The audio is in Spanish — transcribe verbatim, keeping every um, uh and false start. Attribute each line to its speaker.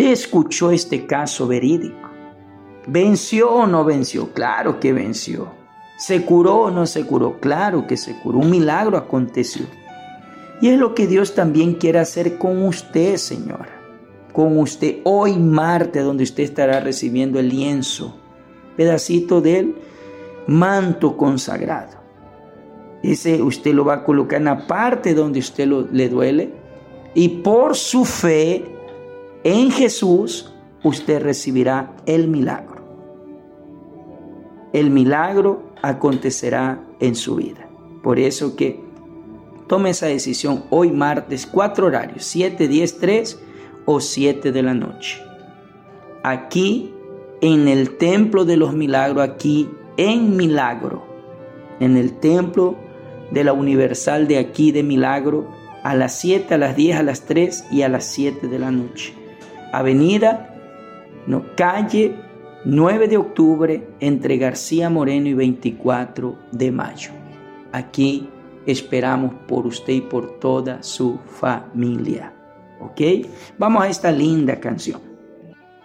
Speaker 1: Usted escuchó este caso verídico. ¿Venció o no venció? Claro que venció. ¿Se curó o no se curó? Claro que se curó. Un milagro aconteció. Y es lo que Dios también quiere hacer con usted, señora. Con usted hoy martes, donde usted estará recibiendo el lienzo, pedacito del manto consagrado. Ese usted lo va a colocar en la parte donde usted lo, le duele. Y por su fe en Jesús, usted recibirá el milagro. El milagro acontecerá en su vida. Por eso que tome esa decisión hoy martes, cuatro horarios, siete, diez, tres o siete de la noche. Aquí en el templo de los milagros, aquí en Milagro, en el templo de la Universal de aquí de Milagro, a las siete, a las diez, a las tres y a las siete de la noche. Avenida, no, calle nueve de octubre, entre García Moreno y veinticuatro de mayo. Aquí esperamos por usted y por toda su familia. ¿Ok? Vamos a esta linda canción.